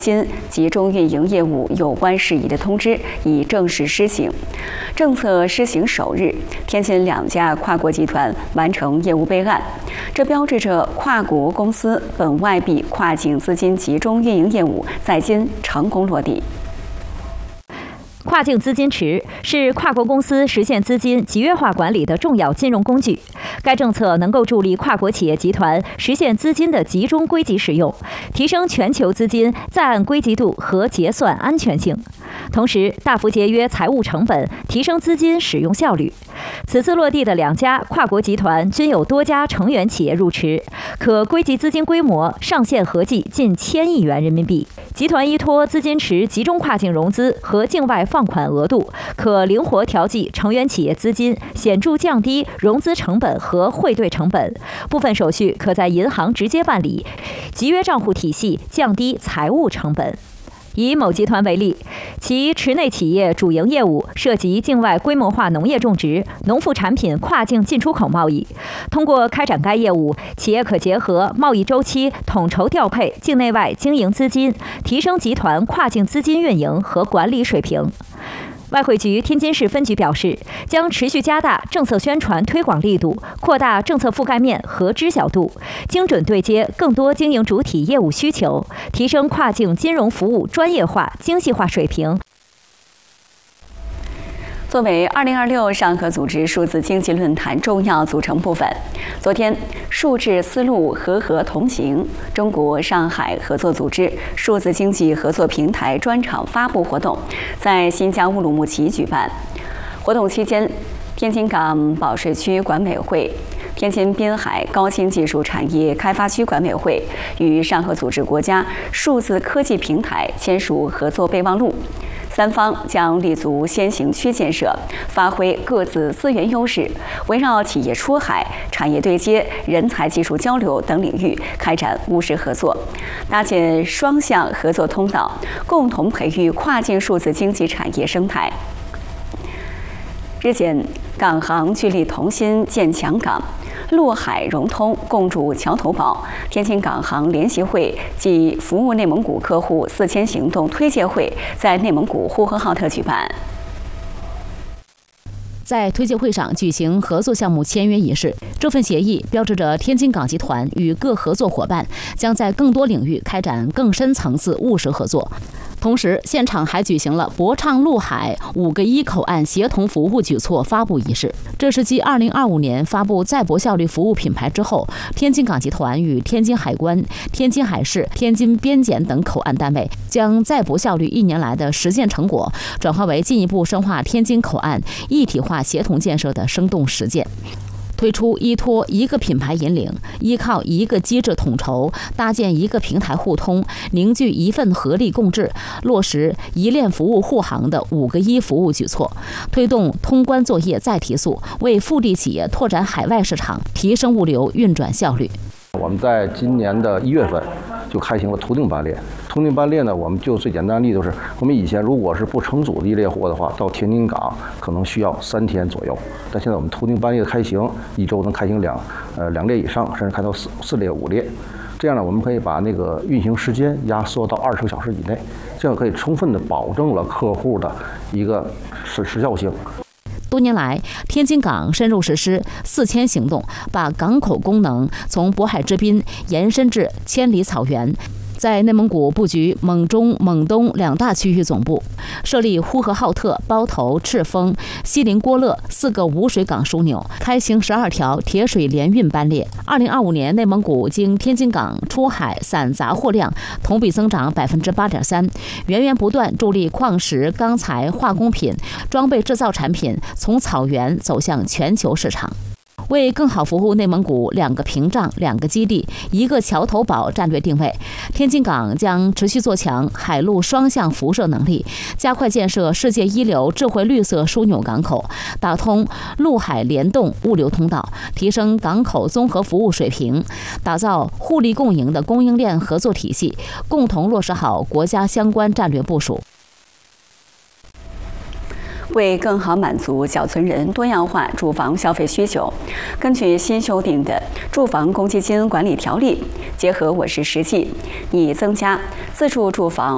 金集中运营业务有关事宜的通知已正式施行。政策施行首日，天津2家跨国集团完成业务备案，这标志着跨国公司本外币跨境资金集中运营业务在京成功落地。 跨境资金池是跨国公司实现资金集约化管理的重要金融工具。该政策能够助力跨国企业集团实现资金的集中归集使用，提升全球资金在岸归集度和结算安全性，同时大幅节约财务成本，提升资金使用效率。此次落地的2家跨国集团均有多家成员企业入池，可归集资金规模上限合计近1000亿元人民币。集团依托资金池集中跨境融资和境外放款额度，可灵活调剂成员企业资金，显著降低融资成本和汇兑成本。部分手续可在银行直接办理，集约账户体系降低财务成本。以某集团为例，其池内企业主营业务涉及境外规模化农业种植、农副产品跨境进出口贸易。通过开展该业务，企业可结合贸易周期，统筹调配境内外经营资金，提升集团跨境资金运营和管理水平。外汇局天津市分局表示，将持续加大政策宣传推广力度，扩大政策覆盖面和知晓度，精准对接更多经营主体业务需求，提升跨境金融服务专业化、精细化水平。 作为2026上合组织数字经济论坛重要组成部分，昨天，数字丝路和合同行中国上海合作组织数字经济合作平台专场发布活动在新疆乌鲁木齐举办。活动期间，天津港保税区管委会、天津滨海高新技术产业开发区管委会与上合组织国家数字科技平台签署合作备忘录。3方将立足先行区建设，发挥各自资源优势，围绕企业出海、产业对接、人才技术交流等领域开展务实合作，搭建双向合作通道，共同培育跨境数字经济产业生态。日前，港航聚力同心建强港，陆海融通共筑桥头堡。天津港航联席会暨服务内蒙古客户4000行动推介会在内蒙古呼和浩特举办。 在推介会上举行合作项目签约仪式，这份协议标志着天津港集团与各合作伙伴将在更多领域开展更深层次务实合作。同时，现场还举行了博畅陆海5个1口岸协同服务举措发布仪式。这是继2025年发布载博效率服务品牌之后，天津港集团与天津海关、天津海事、天津边检等口岸单位将载博效率1年来的实践成果转化为进一步深化天津口岸一体化协同建设的生动实践。推出依托一个品牌引领，依靠一个机制统筹，搭建一个平台互通，凝聚一份合力共治，落实一链服务护航的5个1服务举措，推动通关作业再提速，为腹地企业拓展海外市场，提升物流运转效率。 我们在今年的1月份就开行了图定班列。图定班列呢，我们就最简单的例子就是，我们以前如果是不成组的一列货的话，到天津港可能需要3天左右，但现在我们图定班列的开行1周能开行2列以上，甚至开到4列5列。这样呢，我们可以把那个运行时间压缩到20个小时以内，这样可以充分的保证了客户的一个时效性。 多年来，天津港深入实施4000行动，把港口功能从渤海之滨延伸至千里草原。在内蒙古布局蒙中、蒙东2大区域总部，设立呼和浩特、包头、赤峰、锡林郭勒4个无水港枢纽，开行12条铁水联运班列。2025年，内蒙古经天津港出海散杂货量同比增长8.3%，源源不断助力矿石、钢材、化工品、装备制造产品从草原走向全球市场。为更好服务内蒙古2个屏障、2个基地、1个桥头堡战略定位，天津港将持续做强海陆双向辐射能力，加快建设世界一流智慧绿色枢纽港口，打通陆海联动物流通道，提升港口综合服务水平，打造互利共赢的供应链合作体系，共同落实好国家相关战略部署。 为更好满足缴存人多样化住房消费需求，根据新修订的《住房公积金管理条例》，结合我市实际，拟增加自住住房